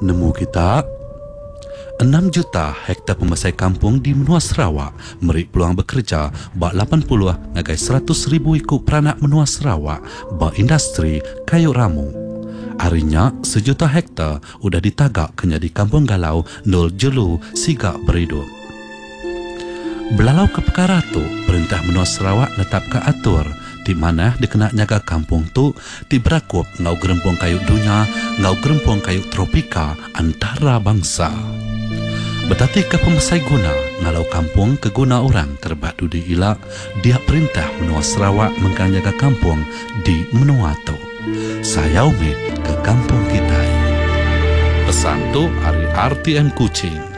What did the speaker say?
Nemu kita 6 juta hektar pemasai kampung di Menua Sarawak meri peluang bekerja bak 80 ngagai 100,000 ikut peranak Menua Sarawak bak industri kayu ramu. Harinya 1 juta hektar udah ditagak kenya di Kampung Galau Nol Jelu Sigak Beridut. Belalau ke perkara tu, Perintah Menua Sarawak netap ke atur di mana dikena nyaga kampung tu di berakup ngau gerempung kayu dunia, ngau gerempung kayu tropika antara bangsa. Bertati ke pemasai guna ngalau kampung ke guna orang terbat di ilak dia Perintah Menua Sarawak mengkanyaga kampung di Menua tu. Saya umit ke kampung kita. Pesan tu hari RTM Kuching.